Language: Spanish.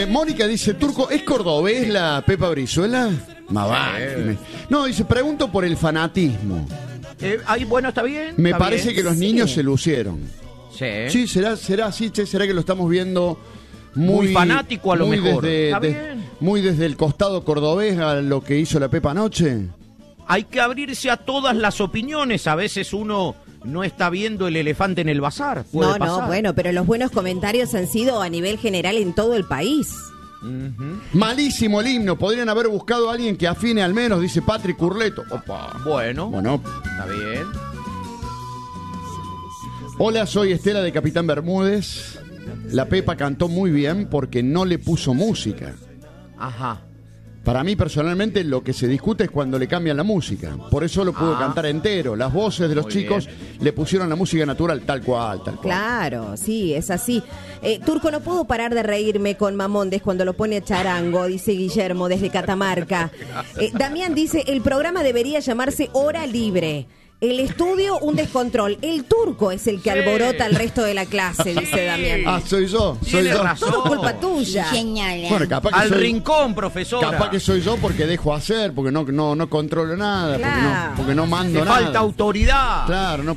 Mónica dice, Turco, ¿es cordobés la Pepa Brizuela? Más vale. No, dice, pregunto por el fanatismo. Bueno, está bien. Me está parece bien. que los niños se lucieron. Sí. Sí, será así, che, será que lo estamos viendo Muy fanático a lo mejor. Está bien. Muy desde el costado cordobés a lo que hizo la Pepa anoche. Hay que abrirse a todas las opiniones. A veces uno no está viendo el elefante en el bazar. Puede pasar. No, bueno, pero los buenos comentarios han sido a nivel general en todo el país. Malísimo el himno, podrían haber buscado a alguien que afine al menos, dice Patrick Curleto. Opa. Bueno, está bien. Hola, soy Estela de Capitán Bermúdez. La Pepa cantó muy bien porque no le puso música. Ajá. Para mí personalmente lo que se discute es cuando le cambian la música. Por eso lo pudo cantar entero. Las voces de los chicos le pusieron la música natural, tal cual. Claro, sí, es así. Turco, no puedo parar de reírme con Mamondes cuando lo pone a charango, dice Guillermo desde Catamarca. Damián dice, el programa debería llamarse Hora Libre. El estudio, un descontrol. El Turco es el que alborota al resto de la clase, dice Damián. Ah, soy yo. Tiene razón. Todo culpa tuya. Bueno, capaz que Al soy, rincón, profesora. capaz que soy yo porque dejo hacer, porque no controlo nada, Claro. porque no mando Te nada. falta autoridad. Claro, no